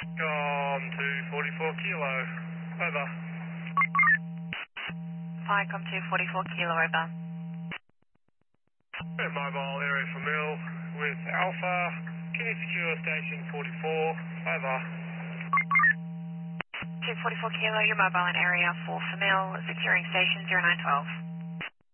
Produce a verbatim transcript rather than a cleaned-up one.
Com two forty-four kilo. Over. Ficom two forty-four kilo, over. We're mobile area for Mill with Alpha. Can you secure station forty-four? Over. two forty-four kilo, your mobile in area for Famil, securing station zero nine one two.